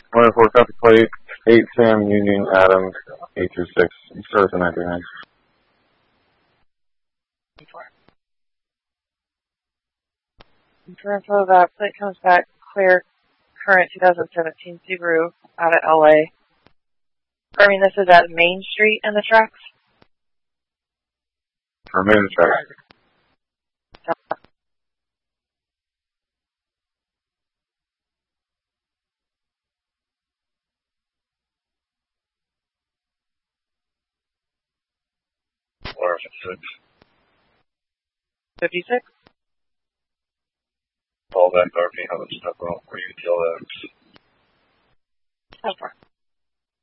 104 copy plate, 8 Sam Union Adams, 826, service 939. For info, that plate comes back clear, current 2017 Subaru out of LA. Confirming this is at Main Street in the tracks? For main track. Or 56? Call back RP, how much stuff wrong for you till that? So far.